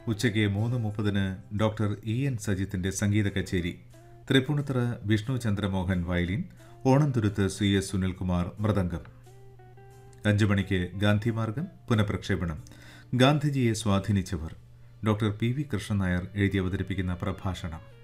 ഉച്ചയ്ക്ക് 3:30 doctor E N സജിത്തിന്റെ സംഗീത കച്ചേരി. Tripunithura Vishnu Chandramohan violin, Onamthuruthu C S Sunilkumar mridangam. 5 മണിക്ക് ഗാന്ധിമാർഗം പുനഃപ്രക്ഷേപണം. ഗാന്ധിജിയെ സ്വാധീനിച്ചവർ doctor P V Krishnan Nair എഴുതി അവതരിപ്പിക്കുന്ന പ്രഭാഷണം.